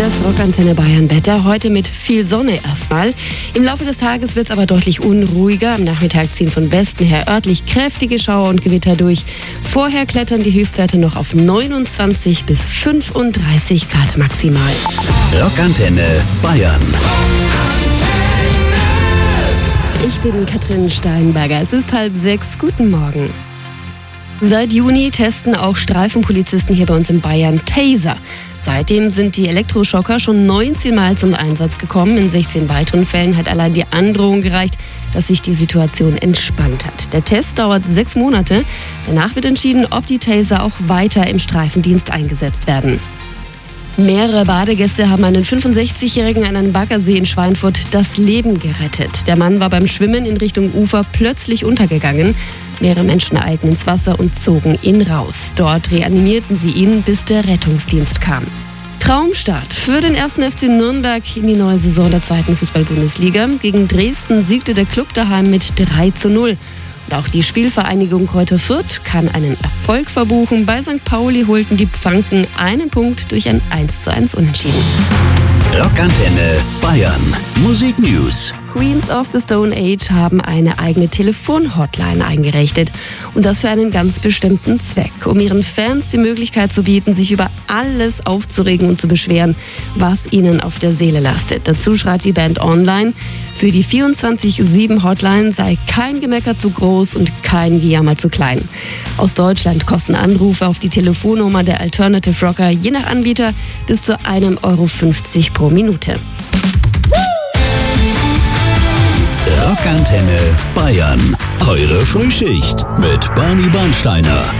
Das Rockantenne Bayern Wetter. Heute mit viel Sonne erstmal. Im Laufe des Tages wird es aber deutlich unruhiger. Am Nachmittag ziehen von Westen her örtlich kräftige Schauer und Gewitter durch. Vorher klettern die Höchstwerte noch auf 29 bis 35 Grad maximal. Rockantenne Bayern. Ich bin Katrin Steinberger. Es ist 5:30. Guten Morgen. Seit Juni testen auch Streifenpolizisten hier bei uns in Bayern Taser. Seitdem sind die Elektroschocker schon 19 Mal zum Einsatz gekommen. In 16 weiteren Fällen hat allein die Androhung gereicht, dass sich die Situation entspannt hat. Der Test dauert 6 Monate. Danach wird entschieden, ob die Taser auch weiter im Streifendienst eingesetzt werden. Mehrere Badegäste haben einen 65-Jährigen an einem Baggersee in Schweinfurt das Leben gerettet. Der Mann war beim Schwimmen in Richtung Ufer plötzlich untergegangen. Mehrere Menschen eilten ins Wasser und zogen ihn raus. Dort reanimierten sie ihn, bis der Rettungsdienst kam. Traumstart für den 1. FC Nürnberg in die neue Saison der 2. Fußball-Bundesliga. Gegen Dresden siegte der Club daheim mit 3:0. Und auch die Spielvereinigung Greuther Fürth kann einen Erfolg verbuchen. Bei St. Pauli holten die Pfanken einen Punkt durch ein 1:1 Unentschieden. Rockantenne Bayern. Musik News. Queens of the Stone Age haben eine eigene Telefon-Hotline eingerichtet. Und das für einen ganz bestimmten Zweck. Um ihren Fans die Möglichkeit zu bieten, sich über alles aufzuregen und zu beschweren, was ihnen auf der Seele lastet. Dazu schreibt die Band online: Für die 24/7-Hotline sei kein Gemecker zu groß und kein Gejammer zu klein. Aus Deutschland kosten Anrufe auf die Telefonnummer der Alternative Rocker je nach Anbieter bis zu 1,50 € pro Minute. Rockantenne Bayern. Eure Frühschicht mit Barney Bernsteiner.